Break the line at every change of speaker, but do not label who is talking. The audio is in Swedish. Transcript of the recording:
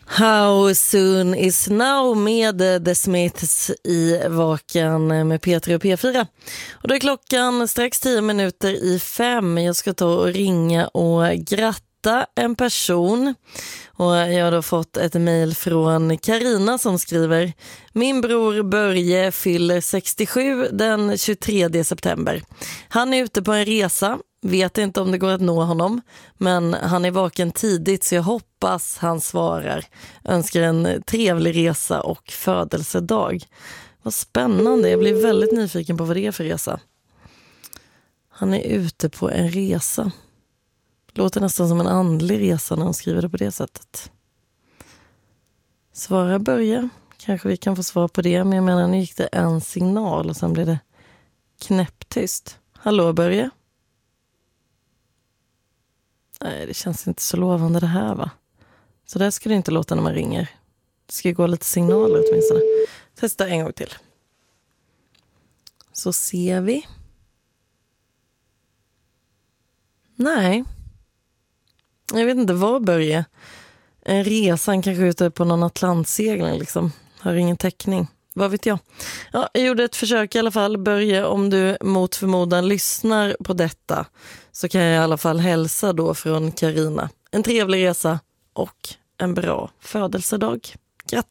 How soon is now med The Smiths i Vaken med P3 och P4. Och då är klockan strax 5:10. Jag ska ta och ringa och gratta en person. Och jag har då fått ett mejl från Karina som skriver: Min bror Börje fyller 67 den 23 september. Han är ute på en resa. Vet inte om det går att nå honom, men han är vaken tidigt så jag hoppas han svarar. Önskar en trevlig resa och födelsedag. Vad spännande, jag blir väldigt nyfiken på vad det är för resa. Han är ute på en resa. Låter nästan som en andlig resa när han skriver det på det sättet. Svara Börje, kanske vi kan få svar på det. Men jag menar, nu gick det en signal och sen blev det knäpptyst. Hallå Börje? Nej, det känns inte så lovande det här, va? Så där ska det inte låta när man ringer. Det ska gå lite signaler åtminstone. Testa en gång till. Så ser vi. Nej. Jag vet inte vad Börje. En resan kanske ute på någon atlantsegling liksom. Har ingen täckning. Vad vet jag? Ja, jag gjorde ett försök i alla fall. Börje, om du mot förmodan lyssnar på detta så kan jag i alla fall hälsa då från Karina. En trevlig resa och en bra födelsedag. Grattis!